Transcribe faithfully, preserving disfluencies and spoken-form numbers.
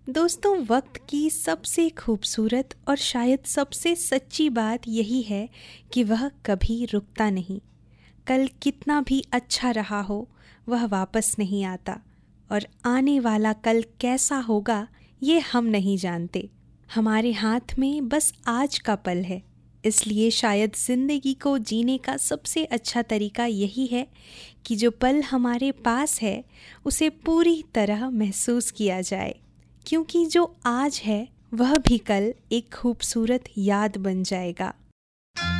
दोस्तों, वक्त की सबसे खूबसूरत और शायद सबसे सच्ची बात यही है कि वह कभी रुकता नहीं। कल कितना भी अच्छा रहा हो, वह वापस नहीं आता, और आने वाला कल कैसा होगा ये हम नहीं जानते। हमारे हाथ में बस आज का पल है। इसलिए शायद ज़िंदगी को जीने का सबसे अच्छा तरीका यही है कि जो पल हमारे पास है उसे पूरी तरह महसूस किया जाए, क्योंकि जो आज है वह भी कल एक खूबसूरत याद बन जाएगा।